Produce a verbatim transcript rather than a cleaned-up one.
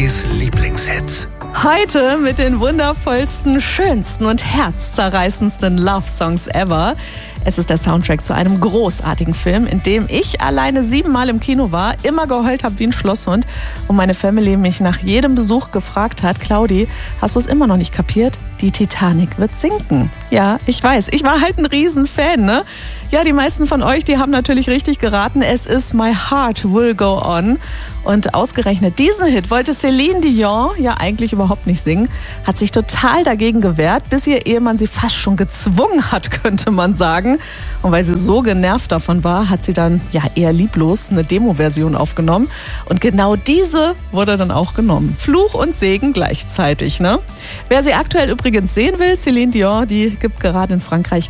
Claudis Lieblingshits. Heute mit den wundervollsten, schönsten und herzzerreißendsten Love-Songs ever. Es ist der Soundtrack zu einem großartigen Film, in dem ich alleine siebenmal im Kino war, immer geheult habe wie ein Schlosshund und meine Family mich nach jedem Besuch gefragt hat: Claudi, hast du es immer noch nicht kapiert? Die Titanic wird sinken. Ja, ich weiß, ich war halt ein Riesenfan, ne? Ja, die meisten von euch, die haben natürlich richtig geraten. Es ist My Heart Will Go On. Und ausgerechnet diesen Hit wollte Celine Dion ja eigentlich überhaupt nicht singen, hat sich total dagegen gewehrt, bis ihr Ehemann sie fast schon gezwungen hat, könnte man sagen. Und weil sie so genervt davon war, hat sie dann ja eher lieblos eine Demo-Version aufgenommen. Und genau diese wurde dann auch genommen. Fluch und Segen gleichzeitig, ne? Wer sie aktuell übrigens sehen will, Celine Dion, die gibt gerade in Frankreich